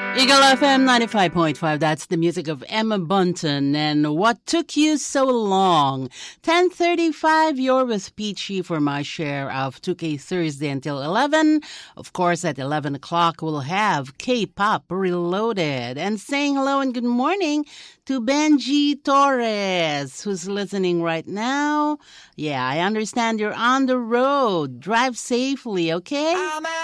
Eagle FM 95.5, that's the music of Emma Bunton. And what took you so long? 10:35, you're with Peachy for my share of 2K Thursday until 11. Of course, at 11 o'clock, we'll have K-Pop Reloaded. And saying hello and good morning to Benji Torres, who's listening right now. Yeah, I understand you're on the road. Drive safely, okay?